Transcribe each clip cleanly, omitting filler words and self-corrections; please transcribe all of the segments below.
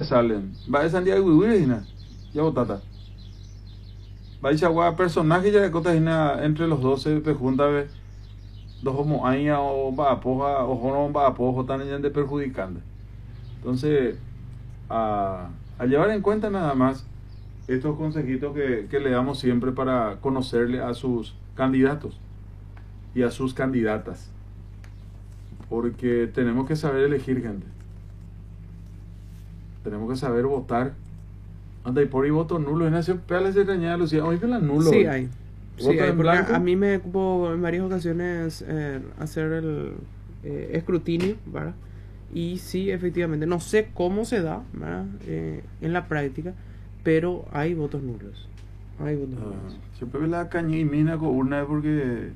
salen. Va a Santiago Guiguirina, ya votata. Va a Chagua personaje ya de Cotajina entre los 12 de junta ve dos homo aña o va a poja o jono va a pojo tan de perjudicante. Entonces, a llevar en cuenta nada más estos consejitos que le damos siempre para conocerle a sus candidatos y a sus candidatas. Porque tenemos que saber elegir gente. Tenemos que saber votar. Anda, y por ahí voto nulo. En ese pele se reñía Lucía. Hoy la nulo. Sí hay. Sí hay, en porque blanco. a mí me ocupó en varias ocasiones hacer el escrutinio, ¿verdad? Y sí, efectivamente, no sé cómo se da, ¿verdad? En la práctica, pero hay votos nulos. Hay votos nulos. Siempre la caña y mina con una porque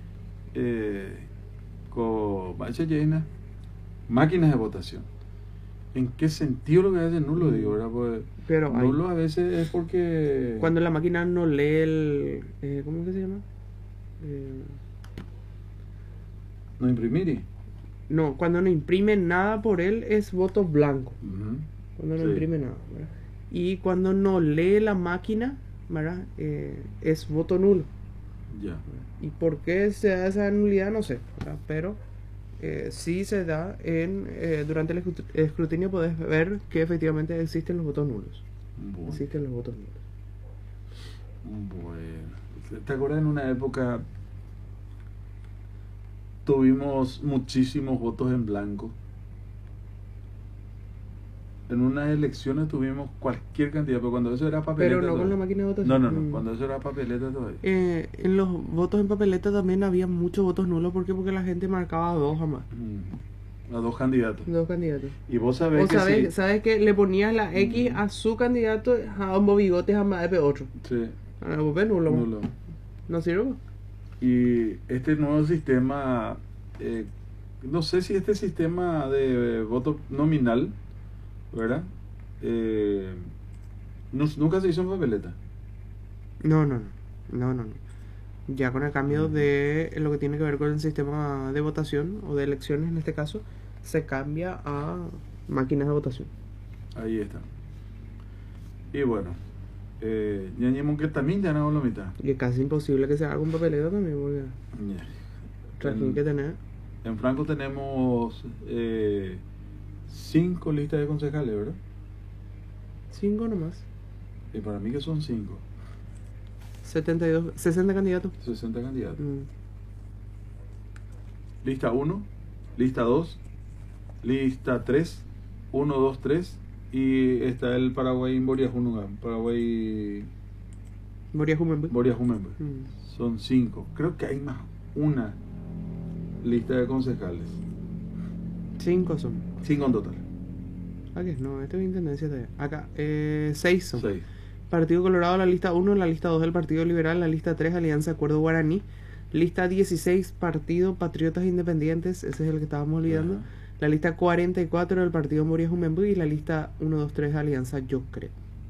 con bache llena máquinas de votación. ¿En qué sentido lo que hace nulo? Digo, ¿verdad? Pues Pero nulo a veces es porque cuando la máquina no lee el ¿cómo que se llama? No imprimir. No, cuando no imprime nada por él es voto blanco. Cuando no Sí. imprime nada, ¿verdad? Y cuando no lee la máquina, ¿verdad? Es voto nulo. Ya. ¿Y por qué se da esa nulidad? No sé, ¿verdad? Pero sí se da durante el escrutinio, podés ver que efectivamente existen los votos nulos. Bueno. Existen los votos nulos. Bueno, ¿te acuerdas en una época tuvimos muchísimos votos en blanco? En unas elecciones tuvimos cualquier cantidad, pero cuando eso era papeleta. Pero no con la máquina de votación. No, cuando eso era papeleta todavía. En los votos en papeleta también había muchos votos nulos. ¿Por qué? Porque la gente marcaba dos jamás. A dos candidatos. Dos candidatos. Y vos sabés O que sí. sabes que le ponías la X a su candidato, a un bigotes a más de otro. Sí. A vos nulo. Nulo. ¿No sirve? Y este nuevo sistema, no sé si este sistema de voto nominal, ¿verdad? Nunca se hizo en papeleta. No. Ya con el cambio de lo que tiene que ver con el sistema de votación o de elecciones en este caso, se cambia a máquinas de votación. Ahí está. Y bueno, ñañemos que también ya no la mitad. Y es casi imposible que se haga con papeleta también, porque trajín que tener. En Franco tenemos 5 listas de concejales, ¿verdad? 5 nomás. Y para mí que son 5. 60 candidatos. 60 candidatos. Lista 1, lista 2, lista 3, 1, 2, 3. Y está el Paraguay Boria Junungan. Paraguay Boria Jumembe. Son 5. Creo que hay más una lista de concejales. 5 son. 5 en total. ¿A qué? No, esta es intendencia de acá. 6 son. 6. Partido Colorado, la lista 1, la lista 2 del Partido Liberal, la lista 3, Alianza Acuerdo Guaraní, lista 16, Partido Patriotas Independientes, ese es el que estábamos olvidando, la lista 44 del Partido Moria Jumembu y la lista 1, 2, 3, Alianza Yo Creo.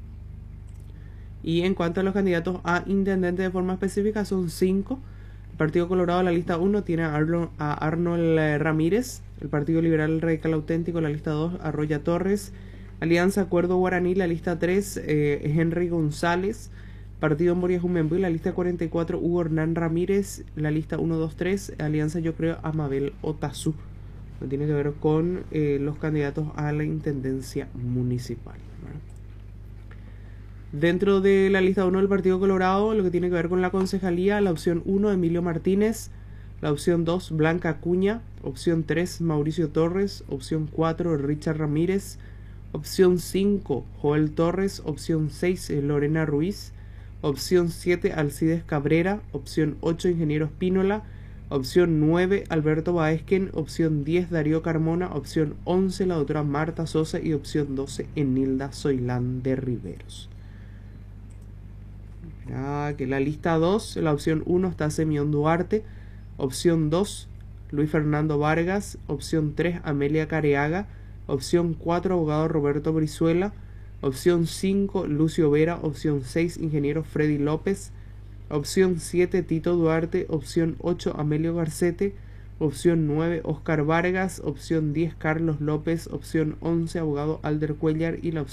Y en cuanto a los candidatos a intendente de forma específica, son 5. El Partido Colorado, la lista 1, tiene a Arnold Ramírez, el Partido Liberal Radical Auténtico, la lista 2, Arroya Torres, Alianza Acuerdo Guaraní, la lista 3, Henry González, Partido Moria Jumembu, la lista 44, Hugo Hernán Ramírez, la lista 1, 2, 3, Alianza Yo Creo, Amabel Otazú. No tiene que ver con los candidatos a la intendencia municipal, ¿verdad? Dentro de la lista 1 del Partido Colorado, lo que tiene que ver con la concejalía, la opción 1, Emilio Martínez, la opción 2, Blanca Acuña, opción 3, Mauricio Torres, opción 4, Richard Ramírez, opción 5, Joel Torres, opción 6, Lorena Ruiz, opción 7, Alcides Cabrera, opción 8, Ingeniero Espínola, opción 9, Alberto Baesquen, opción 10, Darío Carmona, opción 11, la doctora Marta Sosa y opción 12, Enilda Soilán de Riveros. Que la lista 2, la opción 1 está Semión Duarte, opción 2, Luis Fernando Vargas, opción 3, Amelia Careaga, opción 4, abogado Roberto Brizuela, opción 5, Lucio Vera, opción 6, ingeniero Freddy López, opción 7, Tito Duarte, opción 8, Amelio Garcete, opción 9, Oscar Vargas, opción 10, Carlos López, opción 11, abogado Alder Cuellar y la